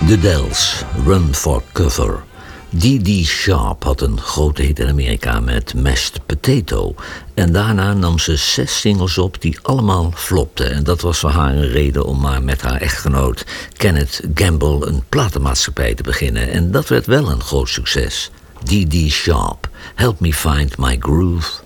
The Dells, Run for Cover. Dee Sharp had een grote hit in Amerika met Mashed Potato. En daarna nam ze 6 singles op die allemaal flopten. En dat was voor haar een reden om maar met haar echtgenoot Kenneth Gamble een platenmaatschappij te beginnen. En dat werd wel een groot succes. Dee Sharp, Help Me Find My Groove.